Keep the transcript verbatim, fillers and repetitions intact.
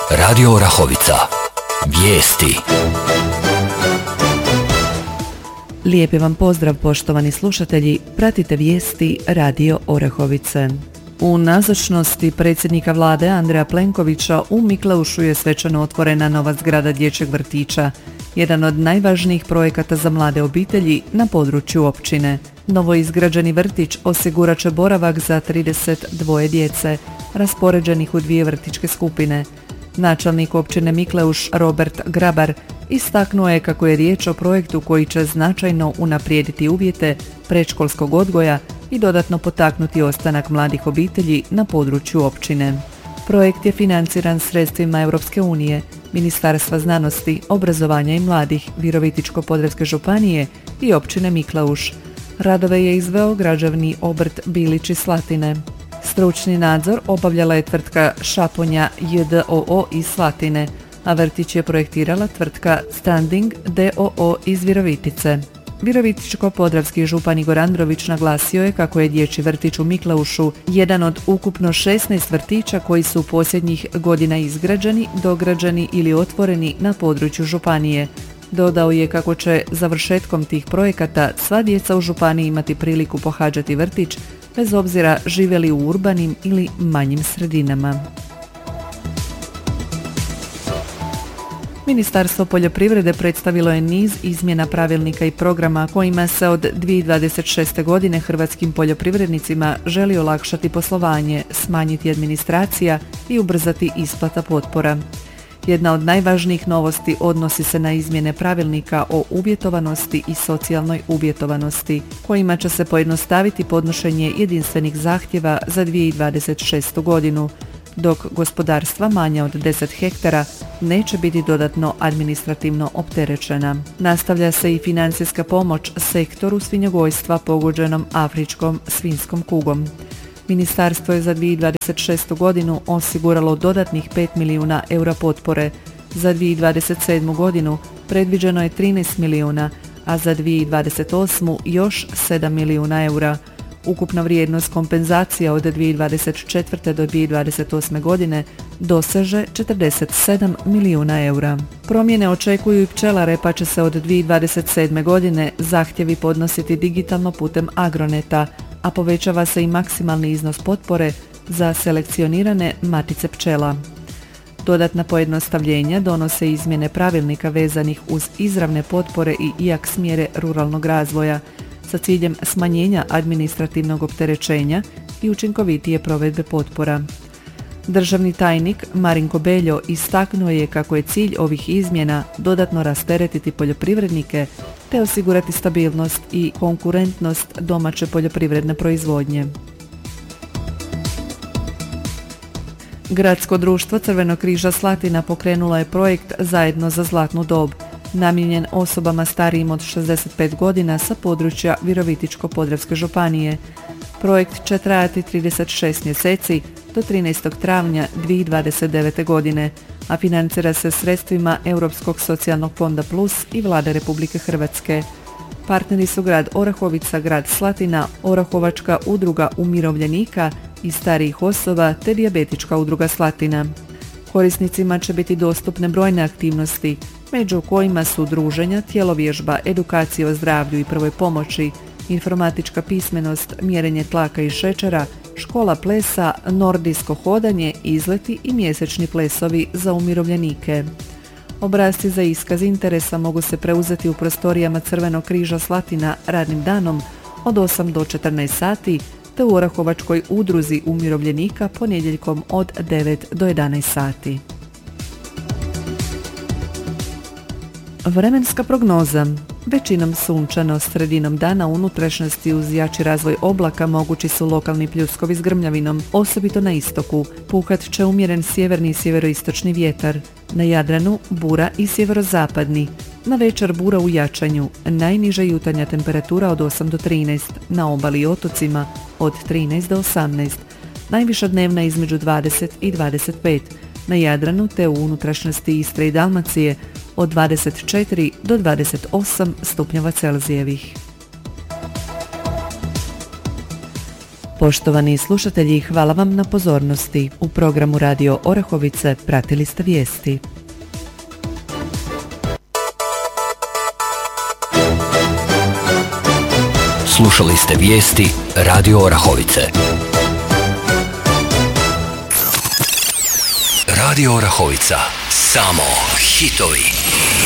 Radio Orahovica. Vijesti. Lijepi vam pozdrav, poštovani slušatelji. Pratite vijesti Radio Orahovice. U nazočnosti predsjednika vlade Andreja Plenkovića u Mikleušu je svečano otvorena nova zgrada dječjeg vrtića, jedan od najvažnijih projekata za mlade obitelji na području općine. Novoizgrađeni vrtić osigurat će boravak za trideset dvoje djece, raspoređenih u dvije vrtićke skupine. Načelnik općine Mikleuš Robert Grabar istaknuo je kako je riječ o projektu koji će značajno unaprijediti uvjete predškolskog odgoja i dodatno potaknuti ostanak mladih obitelji na području općine. Projekt je financiran sredstvima Europske unije, Ministarstva znanosti, obrazovanja i mladih Virovitičko-podravske županije i općine Mikleuš. Radove je izveo građevni obrt Bilić iz Slatine. Stručni nadzor obavljala je tvrtka Šaponja J D O O iz Slatine, a vrtić je projektirala tvrtka Standing D O O iz Virovitice. Virovitičko-podravski župan Igor Andrović naglasio je kako je dječji vrtić u Mikleušu jedan od ukupno šesnaest vrtića koji su posljednjih godina izgrađeni, dograđeni ili otvoreni na području županije. Dodao je kako će završetkom tih projekata sva djeca u županiji imati priliku pohađati vrtić, bez obzira žive li u urbanim ili manjim sredinama. Ministarstvo poljoprivrede predstavilo je niz izmjena pravilnika i programa kojima se od dvije tisuće dvadeset šeste. godine hrvatskim poljoprivrednicima želi olakšati poslovanje, smanjiti administracija i ubrzati isplata potpora. Jedna od najvažnijih novosti odnosi se na izmjene pravilnika o uvjetovanosti i socijalnoj uvjetovanosti, kojima će se pojednostaviti podnošenje jedinstvenih zahtjeva za dvije tisuće dvadeset šestu. godinu, dok gospodarstva manja od deset hektara neće biti dodatno administrativno opterećena. Nastavlja se i financijska pomoć sektoru svinjogojstva pogođenom afričkom svinjskom kugom. Ministarstvo je za dvije tisuće dvadeset šestu. godinu osiguralo dodatnih pet milijuna eura potpore. Za dvije tisuće dvadeset sedmu. godinu predviđeno je trinaest milijuna, a za dvije tisuće dvadeset osmu. još sedam milijuna eura. Ukupna vrijednost kompenzacija od dvije tisuće dvadeset četvrte. do dvije tisuće dvadeset osme. godine doseže četrdeset sedam milijuna eura. Promjene očekuju i pčelare, pa će se od dvije tisuće dvadeset sedme. godine zahtjevi podnositi digitalno putem Agroneta, a povećava se i maksimalni iznos potpore za selekcionirane matice pčela. Dodatna pojednostavljenja donose izmjene pravilnika vezanih uz izravne potpore i I A K S mjere ruralnog razvoja sa ciljem smanjenja administrativnog opterećenja i učinkovitije provedbe potpora. Državni tajnik Marinko Beljo istaknuo je kako je cilj ovih izmjena dodatno rasteretiti poljoprivrednike te osigurati stabilnost i konkurentnost domaće poljoprivredne proizvodnje. Gradsko društvo Crvenog križa Slatina pokrenulo je projekt Zajedno za zlatnu dob, namijenjen osobama starijim od šezdeset pet godina sa područja Virovitičko-podravske županije. Projekt će trajati trideset šest mjeseci do trinaestog travnja dvije tisuće dvadeset devete. godine, a financira se sredstvima Europskog socijalnog fonda Plus i Vlade Republike Hrvatske. Partneri su grad Orahovica, grad Slatina, Orahovačka udruga umirovljenika i starijih osoba te Dijabetička udruga Slatina. Korisnicima će biti dostupne brojne aktivnosti, među kojima su druženja, tjelovježba, edukacija o zdravlju i prvoj pomoći, informatička pismenost, mjerenje tlaka i šećera, škola plesa, nordijsko hodanje, izleti i mjesečni plesovi za umirovljenike. Obrasci za iskaz interesa mogu se preuzeti u prostorijama Crvenog križa Slatina radnim danom od osam do četrnaest sati te u Orahovačkoj udruzi umirovljenika ponedjeljkom od devet do jedanaest sati. Vremenska prognoza. Većinom sunčano, sredinom dana u unutrašnjosti uz jači razvoj oblaka mogući su lokalni pljuskovi s grmljavinom, osobito na istoku. Puhat će umjeren sjeverni i sjeveroistočni vjetar. Na Jadranu bura i sjeverozapadni. Na večer bura u jačanju, najniža jutarnja temperatura od osam do trinaest, na obali i otocima od trinaest do osamnaest. Najviša dnevna između dvadeset i dvadeset pet. Na Jadranu te u unutrašnjosti Istre i Dalmacije od dvadeset četiri do dvadeset osam stupnjeva Celzijevih. Poštovani slušatelji, hvala vam na pozornosti. U programu Radio Orahovice pratili ste vijesti. Slušali ste vijesti Radio Orahovice. Radio Orahovica. Samo hitovi.